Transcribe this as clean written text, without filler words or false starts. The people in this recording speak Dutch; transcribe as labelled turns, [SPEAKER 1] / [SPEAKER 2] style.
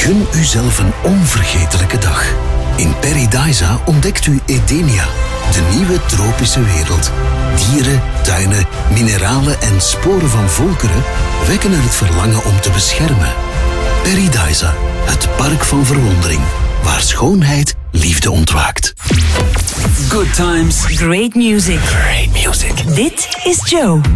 [SPEAKER 1] Gun uzelf een onvergetelijke dag. In Paradisa ontdekt u Edenia, de nieuwe tropische wereld. Dieren, tuinen, mineralen en sporen van volkeren wekken er het verlangen om te beschermen. Paradisa, het park van verwondering, waar schoonheid liefde ontwaakt.
[SPEAKER 2] Good times.
[SPEAKER 3] Great music.
[SPEAKER 1] Great music.
[SPEAKER 3] Dit is Joe.